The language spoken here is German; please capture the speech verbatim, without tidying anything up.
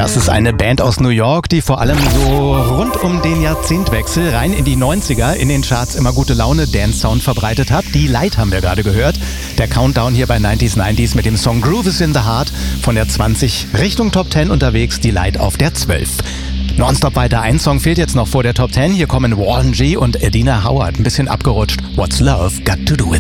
Das ist eine Band aus New York, die vor allem so rund um den Jahrzehntwechsel rein in die neunziger in den Charts immer gute Laune Dance-Sound verbreitet hat. Die Light haben wir gerade gehört. Der Countdown hier bei neunziger neunzig mit dem Song Groove is in the Heart von der zwanzig Richtung Top zehn unterwegs, die Light auf der zwölf. Nonstop weiter, ein Song fehlt jetzt noch vor der Top zehn. Hier kommen Warren G und Adina Howard, ein bisschen abgerutscht. What's Love Got to Do with